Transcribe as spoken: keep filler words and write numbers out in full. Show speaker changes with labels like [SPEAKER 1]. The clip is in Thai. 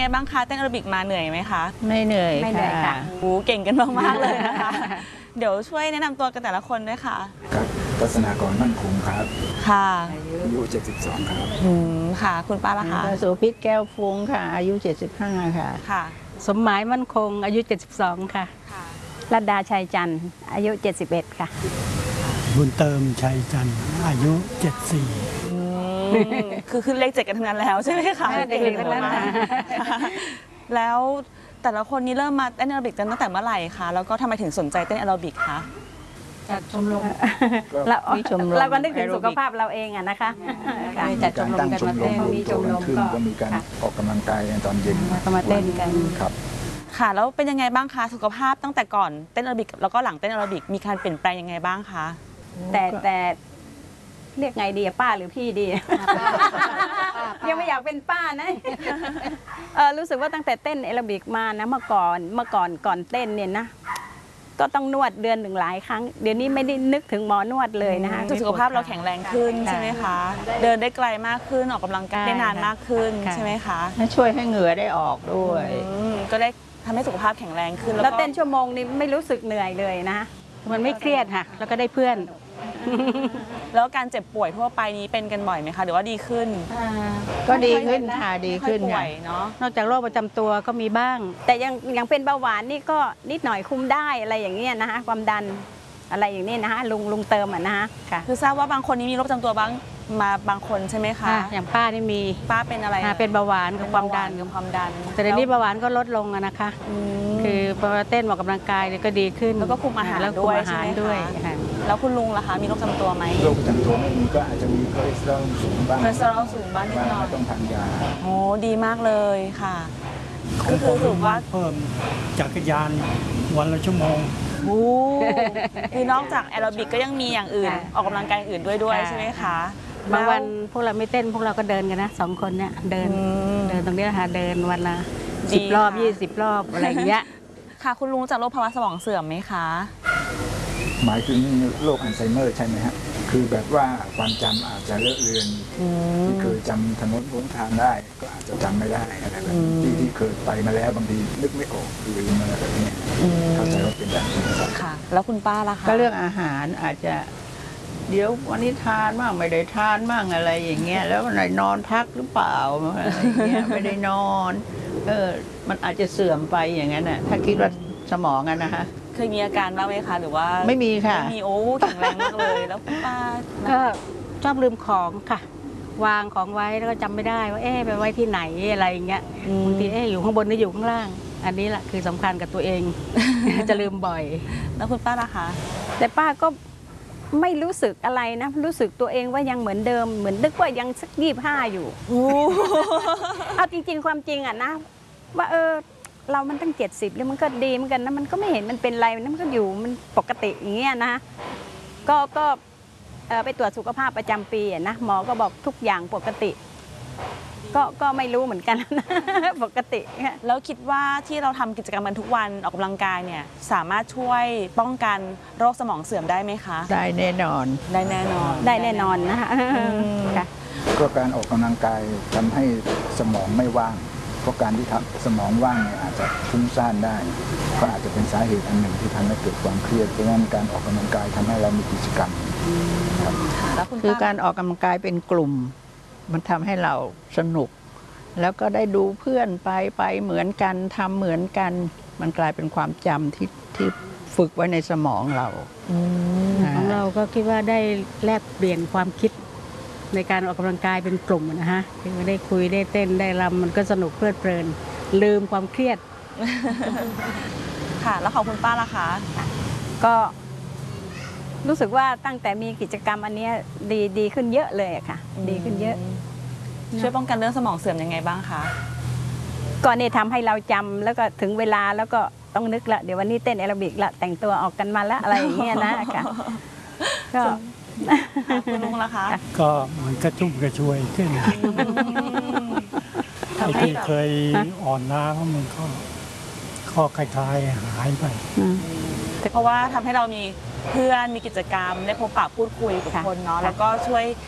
[SPEAKER 1] ไงบ้างคะเต้นแอโรบิกมาเหนื่อยไหมคะ
[SPEAKER 2] ไม่เหนื่อย
[SPEAKER 3] ไม่เหนื่อยค่ะ
[SPEAKER 1] โอ้เก่งกันมากๆเลยนะคะเดี๋ยวช่วยแนะนำตัวกันแต่ละคนด้วยค่ะ
[SPEAKER 4] ครับทัศนากรมั่นคงครับ
[SPEAKER 1] ค่ะ
[SPEAKER 4] อายุเจ็ดสิบสองครับ
[SPEAKER 1] อืมค่ะคุณป้าล่ะคะ
[SPEAKER 2] สุพิษแก้วฟุ้งค่ะอายุเจ็ดสิบห้าค่ะ
[SPEAKER 1] ค่ะ
[SPEAKER 3] สมหมายมั่นคงอายุเจ็ดสิบสองค่ะรัตดาชัยจันทร์อายุเจ็ดสิบเอ็ดค่ะ
[SPEAKER 5] บุญเติมชัยจันทร์อายุเจ็ดสิบสี่
[SPEAKER 1] คือขึ้นเลขเจ็ดกันทั้งนั้นแล้วใช่ไหมคะ
[SPEAKER 3] เด็กๆทั้งนั้นค่ะ
[SPEAKER 1] แล้วแต่ละคนนี้เริ่มมาเต้นแอโรบิกกันตั้งแต่เมื่อไหร่คะแล้วก็ทำไมถึงสนใจเต้นแอโรบิกคะ
[SPEAKER 3] จัดชมรมเราเราก็นึกถึงสุขภาพเราเองอะนะคะจัดชมรมกันมาเต้นมีชมรม
[SPEAKER 4] ก็มีการออกกำลังกายตอนเย็น
[SPEAKER 3] ก็มาเต้นกัน
[SPEAKER 4] ครับ
[SPEAKER 1] ค่ะแล้วเป็นยังไงบ้างคะสุขภาพตั้งแต่ก่อนเต้นแอโรบิกแล้วก็หลังเต้นแอโรบิกมีการเปลี่ยนแปลงยังไงบ้างคะ
[SPEAKER 3] แต่แต่เรียกไงดีป้าหรือพี่ดียังไม่อยากเป็นป้านะรู้สึกว่าตั้งแต่เต้นแอโรบิกมานะเมื่อก่อนเมื่อก่อนก่อนเต้นเนี่ยนะก็ต้องนวดเดือนหนึ่งหลายครั้งเดี๋ยวนี้ไม่ได้นึกถึงหมอนวดเลยนะคะ
[SPEAKER 1] สุขภาพเราแข็งแรงขึ้นใช่ไหมคะเดินได้ไกลมากขึ้นออกกำลังกายได้นานมากขึ้นใช่ไหมคะ
[SPEAKER 2] ช่วยให้เหงื่อได้ออกด้วย
[SPEAKER 1] ก็ได้ทำให้สุขภาพแข็งแรงขึ้น
[SPEAKER 3] แล้วเต้นชั่วโมงนี้ไม่รู้สึกเหนื่อยเลยนะมันไม่เครียดค่ะแล้วก็ได้เพื่อน
[SPEAKER 1] แล้วการเจ็บป่วยทั่วไปนี้เป็นกันบ่อยไหมคะหรือว่าดีขึ้น
[SPEAKER 2] ก็ดีขึ้นค่ะดีขึ้น
[SPEAKER 1] ค่ะเนาะ
[SPEAKER 3] นอกจากโรคประจำตัวก็มีบ้างแต่ยังยังเป็นเบาหวานนี่ก็นิดหน่อยคุมได้อะไรอย่างเงี้ยนะคะความดันอะไรอย่างนี้นะคะลุงลุงเติมอ่ะนะคะค่ะ
[SPEAKER 1] คือทราบว่าบางคนนี้มีโรคประจำตัวบ้างมาบางคนใช่ไหมคะ
[SPEAKER 3] อย่างป้านี่มี
[SPEAKER 1] ป้าเป็นอะไร
[SPEAKER 3] เป็นเบาหวานกับความดัน
[SPEAKER 1] กับความดัน
[SPEAKER 3] แต่ในนี้เบาหวานก็ลดลงนะคะคือพอเต้นออกกำลังกายก็ดีขึ้น
[SPEAKER 1] แล้วก็คุมอาหารด้วยใช่ไหมคะแล้วคุณลุงล่ะคะมีโรคประจำตัวไหม
[SPEAKER 4] โรคประจำตัวไม่มีก็อาจจะมีคอเลสเตอรอลสูงบ้าง
[SPEAKER 1] คอเลสเตอรอลสูงบ้างนิดหน่อย
[SPEAKER 4] ต้องทานยา
[SPEAKER 1] โอ้ดีมากเลยค่ะ
[SPEAKER 5] คือถือว่าเพิ่มจักรยานวันละชั่วโมง
[SPEAKER 1] โอ้คือนอกจากแอโรบิกก็ยังมีอย่างอื่นออกกำลังกายอื่นด้วยด้วยใช่ไหมคะ
[SPEAKER 3] บางวันพวกเราไม่เต้นพวกเราก็เดินกันนะสองคนเนี่ยเดินเดินตรงนี้นะคะเดินวันละสิบรอบยี่สิบรอบอะไรอย่างเงี้ย
[SPEAKER 1] ค่ะคุณลุงจากโรคภาวะสมองเสื่อมไหมคะ
[SPEAKER 4] หมายถึงโรคอัลไซเมอร์ใช่ไหมฮะคือแบบว่าความจำอาจจะเลอะเลือนที่เคยจำถนนหนทางได้ก็อาจจะจำไม่ได้อะไรแบบที่ที่เคยไปมาแล้วบางทีนึกไม่ออกลืมอะไรแบบนี้เข้าใจว่าเป็นแบบนี้
[SPEAKER 1] ค่ะแล้วคุณป้าล่ะคะ
[SPEAKER 2] ก็เรื่องอาหารอาจจะเดี๋ยววันนี้ทานบ้างไม่ได้ทานบ้างอะไรอย่างเงี้ยแล้ววันไหนนอนพักหรือเปล่าอะไรอย่างเงี้ยไม่ได้นอนเออมันอาจจะเสื่อมไปอย่างนั้นน่ะถ้าคิดว่าสมองกันนะคะ
[SPEAKER 1] เคยมีอาการบ้างไหมคะหรือว่า
[SPEAKER 2] ไม่มีค่ะ
[SPEAKER 1] ไม่มีโอ้แข็งแรงมากเลยแล้วคุณป้า
[SPEAKER 3] ก็ชอบลืมของค่ะวางของไว้แล้วก็จำไม่ได้ว่าเอ๊ะไปไว้ที่ไหนอะไรอย่างเงี้ยบางทีเอ๊ะอยู่ข้างบนหรืออยู่ข้างล่างอันนี้แหละคือสำคัญกับตัวเองจะลืมบ่อย
[SPEAKER 1] แล้วคุณป้าล่ะคะ
[SPEAKER 3] แต่ป้าก็ไม่รู้สึกอะไรนะรู้สึกตัวเองว่ายังเหมือนเดิมเหมือนนึกว่ายังสักยี่ห้าอยู่เอาจริงๆความจริงอ่ะนะว่าเออเรามันตั้งเจ็ดสิบแล้วมันก็ดีเหมือนกันนะมันก็ไม่เห็นมันเป็นไรมันก็อยู่มันปกติอย่างเงี้ยนะก็ก็ไปตรวจสุขภาพประจำปีนะหมอก็บอกทุกอย่างปกติก็ก็ไม่รู้เหมือนกันนะปกติ
[SPEAKER 1] แล้วคิดว่าที่เราทำกิจกรรมกันทุกวันออกกำลังกายเนี่ยสามารถช่วยป้องกันโรคสมองเสื่อมได้ไหมคะ
[SPEAKER 2] ได้แน่นอน
[SPEAKER 1] ได้แน่นอน
[SPEAKER 3] ได้แน่นอนนะคะ
[SPEAKER 4] ก็การออกกำลังกายทำให้สมองไม่ว่างเพราะการที่ทำสมองว่างเนี่ยอาจจะฟุ้งซ่านได้ก็อาจจะเป็นสาเหตุอันหนึ่งที่ทำให้เกิดความเครียดเพราะฉะนั้นการออกกำลังกายทำให้เรามีกิจกรรมครับ
[SPEAKER 2] คือการออกกำลังกายเป็นกลุ่มมันทำให้เราสนุกแล้วก็ได้ดูเพื่อนไปไปเหมือนกันทำเหมือนกันมันกลายเป็นความจำที่ที่ฝึกไว้ในสมองเรา
[SPEAKER 3] ของเราก็คิดว่าได้แลกเปลี่ยนความคิดในการออกกำลังกายเป็นกลุ่มนะฮะคือได้คุยได้เต้นได้รำมันก็สนุกเพลิดเพลินลืมความเครียด
[SPEAKER 1] ค่ะแล้วของคุณป้าล่ะคะ
[SPEAKER 3] ก็รู้สึกว่าตั้งแต่มีกิจกรรมอันนี้ดีดีขึ้นเยอะเลยค่ะดีขึ้นเยอะ
[SPEAKER 1] ช่วยป้องกันเรื่องสมองเสื่อมยังไงบ้างคะ
[SPEAKER 3] ก็นี่ทำให้เราจำแล้วก็ถึงเวลาแล้วก็ต้องนึกละเดี๋ยววันนี้เต้นแอโรบิกละแต่งตัวออกกันมาละอะไรอย่างเงี้ยนะค่ะก็
[SPEAKER 1] คุณลุงล่ะคะ
[SPEAKER 5] ก็มันกระชุ่มกระชวยขึ้นไอ้ที่เคยอ่อนล้ามันก็ข้อคลายๆหายไป
[SPEAKER 1] เพราะว่าทำให้เรามีเพื่อนมีกิจกรรมได้พบปะพูดคุยกับคนเนาะแล้วก็ช่วย